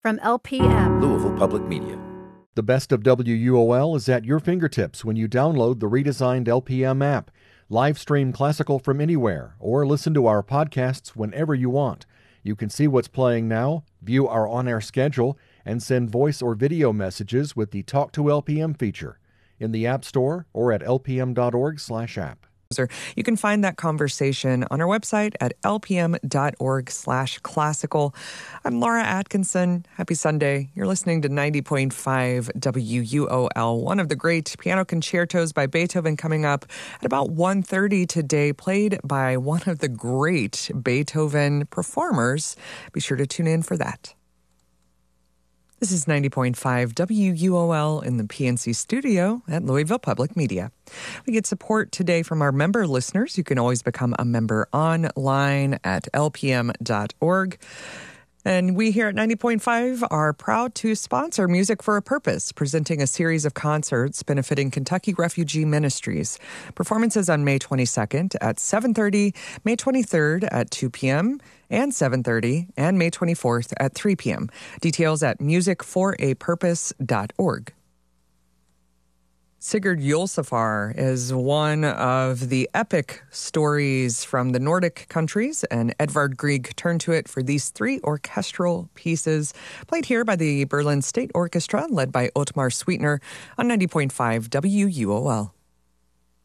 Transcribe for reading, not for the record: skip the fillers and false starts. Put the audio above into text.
from LPM. Louisville Public Media. The best of WUOL is at your fingertips when you download the redesigned LPM app. Live stream classical from anywhere or listen to our podcasts whenever you want. You can see what's playing now, view our on-air schedule, and send voice or video messages with the Talk to LPM feature in the App Store or at lpm.org/app. You can find that conversation on our website at lpm.org/classical. I'm Laura Atkinson. Happy Sunday. You're listening to 90.5 WUOL, one of the great piano concertos by Beethoven coming up at about 1:30 today, played by one of the great Beethoven performers. Be sure to tune in for that. This is 90.5 WUOL in the PNC studio at Louisville Public Media. We get support today from our member listeners. You can always become a member online at lpm.org. And we here at 90.5 are proud to sponsor Music for a Purpose, presenting a series of concerts benefiting Kentucky Refugee Ministries. Performances on May 22nd at 7:30, May 23rd at 2 p.m., and 7:30, and May 24th at 3 p.m. Details at musicforapurpose.org. Sigurd Jolsafar is one of the epic stories from the Nordic countries, and Edvard Grieg turned to it for these three orchestral pieces, played here by the Berlin State Orchestra, led by Ottmar Sweetner on 90.5 WUOL.